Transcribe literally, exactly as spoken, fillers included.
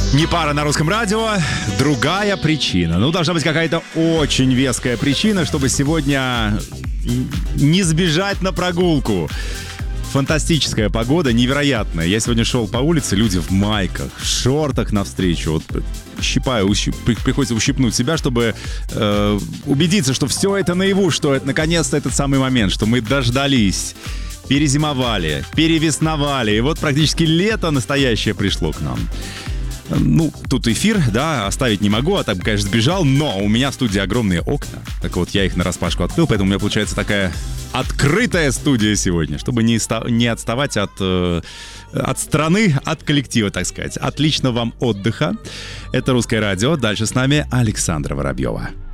Не пара на русском радио, другая причина. Ну, должна быть какая-то очень веская причина, чтобы сегодня не сбежать на прогулку. Фантастическая погода, невероятная. Я сегодня шел по улице, люди в майках, в шортах навстречу. Вот щипаю, ущип, приходится ущипнуть себя, чтобы э, убедиться, что все это наяву, что это наконец-то этот самый момент, что мы дождались, перезимовали, перевесновали. И вот практически лето настоящее пришло к нам. Ну, тут эфир, да, оставить не могу, а так бы, конечно, сбежал, но у меня в студии огромные окна. Так вот, я их нараспашку открыл, поэтому у меня получается такая открытая студия сегодня, чтобы не, ста- не отставать от, э, от страны, от коллектива, так сказать. Отличного вам отдыха. Это «Русское радио». Дальше с нами Александра Воробьева.